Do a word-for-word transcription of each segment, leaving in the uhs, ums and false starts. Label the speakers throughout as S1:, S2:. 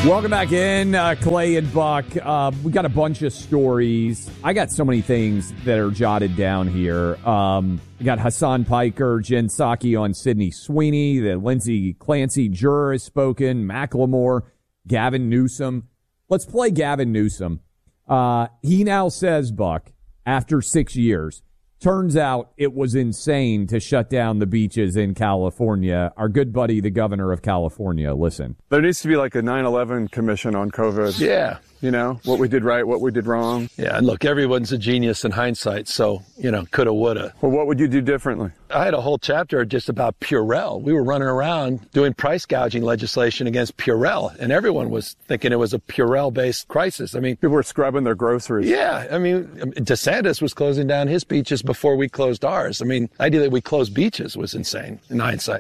S1: Welcome back in, uh, Clay and Buck. Uh, we got a bunch of stories. I got so many things that are jotted down here. Um, we got Hassan Piker, Jen Psaki on Sydney Sweeney. The Lindsay Clancy juror has spoken. Macklemore, Gavin Newsom. Let's play Gavin Newsom. Uh, he now says, Buck, after six years, turns out it was insane to shut down the beaches in California. Our good buddy, the governor of California, listen.
S2: There needs to be like a nine eleven commission on COVID.
S3: Yeah.
S2: You know, what we did right, what we did wrong.
S3: Yeah, and look, everyone's a genius in hindsight, so, you know, coulda, woulda.
S2: Well, what would you do differently?
S3: I had a whole chapter just about Purell. We were running around doing price gouging legislation against Purell, and everyone was thinking it was a Purell-based crisis. I mean,
S2: people were scrubbing their groceries.
S3: Yeah, I mean, DeSantis was closing down his beaches before we closed ours. I mean, the idea that we closed beaches was insane in hindsight.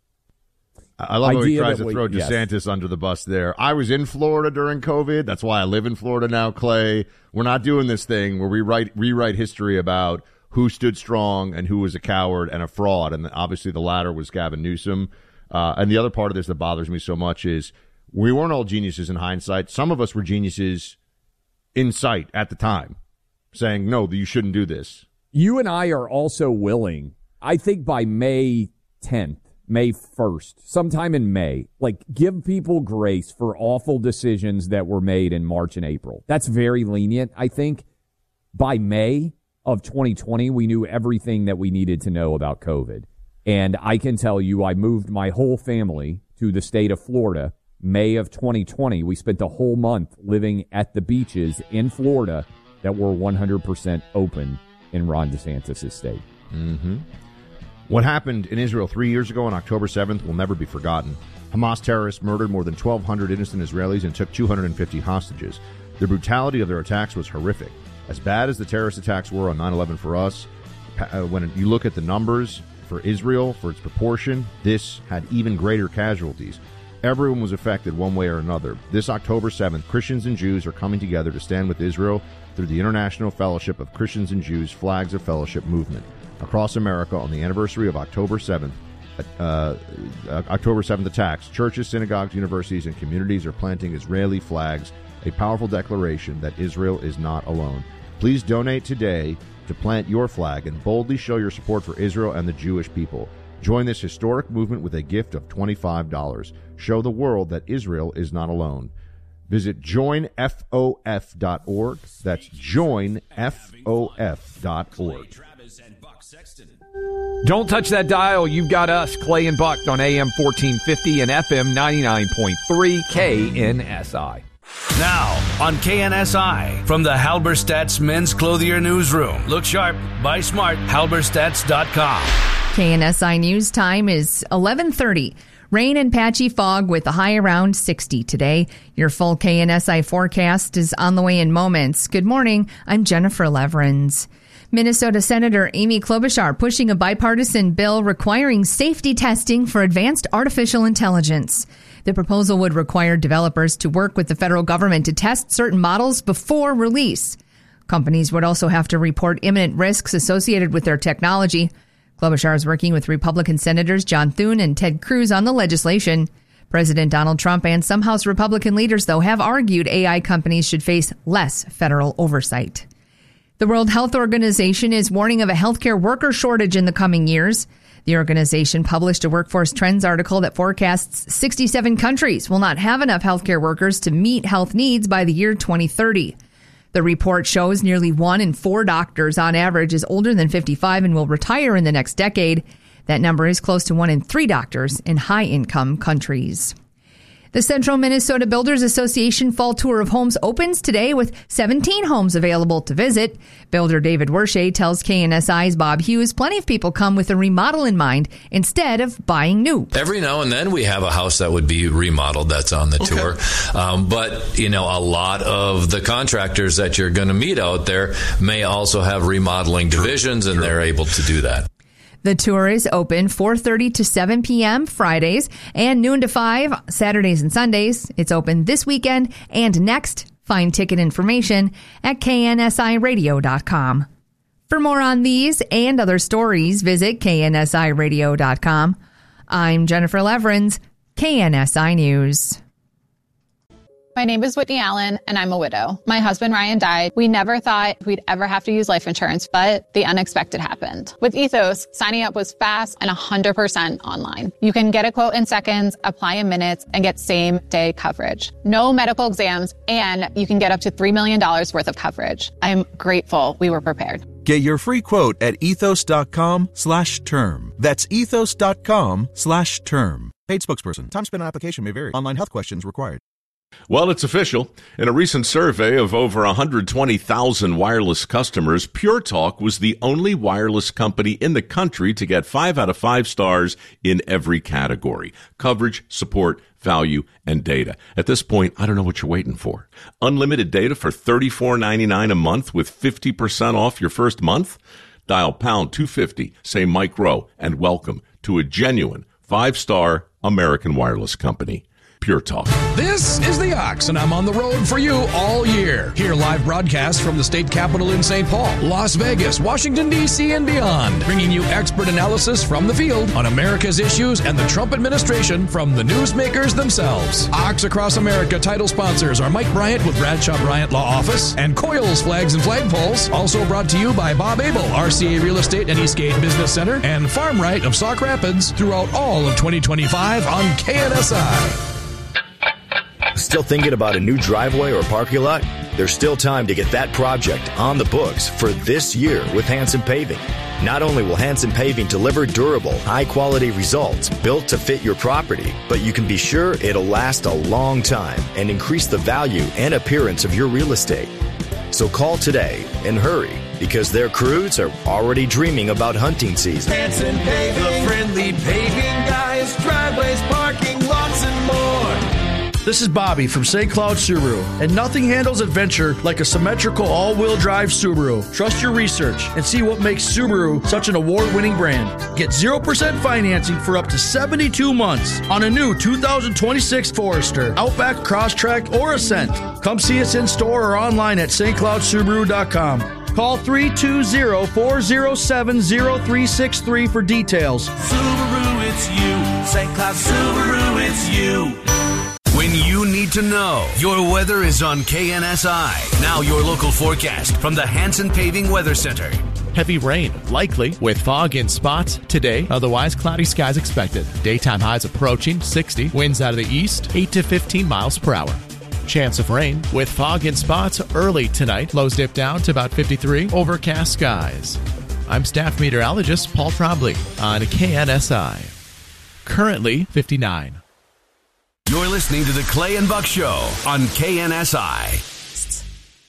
S4: I love how he tries to
S1: we,
S4: throw DeSantis yes. under the bus there. I was in Florida during COVID. That's why I live in Florida now, Clay. We're not doing this thing where we write rewrite history about who stood strong and who was a coward and a fraud. And obviously the latter was Gavin Newsom. Uh, and the other part of this that bothers me so much is we weren't all geniuses in hindsight. Some of us were geniuses in sight at the time, saying, no, you shouldn't do this.
S1: You and I are also willing, I think by May tenth, May first, sometime in May, like give people grace for awful decisions that were made in March and April. That's very lenient. I think by May of twenty twenty, we knew everything that we needed to know about COVID. And I can tell you, I moved my whole family to the state of Florida, May of twenty twenty. We spent the whole month living at the beaches in Florida that were one hundred percent open in Ron DeSantis' state.
S4: Mm-hmm. What happened in Israel three years ago on October seventh will never be forgotten. Hamas terrorists murdered more than twelve hundred innocent Israelis and took two hundred fifty hostages. The brutality of their attacks was horrific. As bad as the terrorist attacks were on nine eleven for us, when you look at the numbers for Israel, for its proportion, this had even greater casualties. Everyone was affected one way or another. This October seventh, Christians and Jews are coming together to stand with Israel through the International Fellowship of Christians and Jews Flags of Fellowship movement. Across America on the anniversary of October seventh, uh, uh, October seventh attacks, churches, synagogues, universities, and communities are planting Israeli flags, a powerful declaration that Israel is not alone. Please donate today to plant your flag and boldly show your support for Israel and the Jewish people. Join this historic movement with a gift of twenty-five dollars. Show the world that Israel is not alone. Visit join f o f dot org. That's join f o f dot org.
S1: Don't touch that dial. You've got us, Clay and Buck, on A M fourteen fifty and F M ninety-nine point three K N S I.
S5: Now on K N S I from the Halberstadt's Men's Clothier Newsroom. Look sharp, buy smart, halberstadts dot com.
S6: K N S I News Time is eleven thirty. Rain and patchy fog with a high around sixty today. Your full K N S I forecast is on the way in moments. Good morning. I'm Jennifer Leverins. Minnesota Senator Amy Klobuchar pushing a bipartisan bill requiring safety testing for advanced artificial intelligence. The proposal would require developers to work with the federal government to test certain models before release. Companies would also have to report imminent risks associated with their technology. Klobuchar is working with Republican Senators John Thune and Ted Cruz on the legislation. President Donald Trump and some House Republican leaders, though, have argued A I companies should face less federal oversight. The World Health Organization is warning of a healthcare worker shortage in the coming years. The organization published a workforce trends article that forecasts sixty-seven countries will not have enough healthcare workers to meet health needs by the year twenty thirty. The report shows nearly one in four doctors on average is older than fifty-five and will retire in the next decade. That number is close to one in three doctors in high-income countries. The Central Minnesota Builders Association Fall Tour of Homes opens today with seventeen homes available to visit. Builder David Wershay tells K N S I's Bob Hughes plenty of people come with a remodel in mind instead of buying new.
S7: Every now and then we have a house that would be remodeled that's on the okay. tour. Um, but, you know, a lot of the contractors that you're going to meet out there may also have remodeling divisions, and they're able to do that.
S6: The tour is open four thirty to seven p.m. Fridays and noon to five Saturdays and Sundays. It's open this weekend and next. Find ticket information at K N S I radio dot com. For more on these and other stories, visit K N S I radio dot com. I'm Jennifer Leverins, K N S I News.
S8: My name is Whitney Allen, and I'm a widow. My husband, Ryan, died. We never thought we'd ever have to use life insurance, but the unexpected happened. With Ethos, signing up was fast and one hundred percent online. You can get a quote in seconds, apply in minutes, and get same-day coverage. No medical exams, and you can get up to three million dollars worth of coverage. I'm grateful we were prepared.
S9: Get your free quote at ethos.com slash term. That's ethos.com slash term. Paid spokesperson. Time spent on application may vary. Online health questions required.
S10: Well, it's official. In a recent survey of over one hundred twenty thousand wireless customers, Pure Talk was the only wireless company in the country to get five out of five stars in every category: coverage, support, value, and data. At this point, I don't know what you're waiting for. Unlimited data for thirty-four ninety-nine a month with fifty percent off your first month? Dial pound two fifty, say Mike Rowe, and welcome to a genuine five-star American wireless company. Pure Talk.
S11: This is The Ox, and I'm on the road for you all year. Hear live broadcasts from the state capitol in Saint Paul, Las Vegas, Washington, D C, and beyond, bringing you expert analysis from the field on America's issues and the Trump administration from the newsmakers themselves. Ox Across America title sponsors are Mike Bryant with Bradshaw Bryant Law Office and Coils Flags and Flagpoles. Also brought to you by Bob Abel, R C A Real Estate and Eastgate Business Center, and Farm Right of Sauk Rapids throughout all of twenty twenty-five on K N S I.
S12: Still thinking about a new driveway or parking lot? There's still time to get that project on the books for this year with Hanson Paving. Not only will Hanson Paving deliver durable, high-quality results built to fit your property, but you can be sure it'll last a long time and increase the value and appearance of your real estate. So call today and hurry, because their crews are already dreaming about hunting season.
S13: Hanson Paving, the friendly paving guys, driveways, parking lots, and more.
S14: This is Bobby from Saint Cloud Subaru, and nothing handles adventure like a symmetrical all-wheel drive Subaru. Trust your research and see what makes Subaru such an award-winning brand. Get zero percent financing for up to seventy-two months on a new two thousand twenty-six Forester, Outback, Crosstrek, or Ascent. Come see us in store or online at st cloud subaru dot com. Call three two zero, four zero seven, zero three six three for details.
S13: Subaru, it's you. Saint Cloud Subaru, it's you.
S5: When you need to know, your weather is on K N S I. Now your local forecast from the Hanson Paving Weather Center.
S15: Heavy rain, likely, with fog in spots today. Otherwise, cloudy skies expected. Daytime highs approaching sixty. Winds out of the east, eight to fifteen miles per hour. Chance of rain, with fog in spots early tonight. Lows dip down to about fifty-three. Overcast skies. I'm staff meteorologist Paul Trombley on K N S I. Currently fifty-nine.
S5: You're listening to the Clay and Buck Show on K N S I.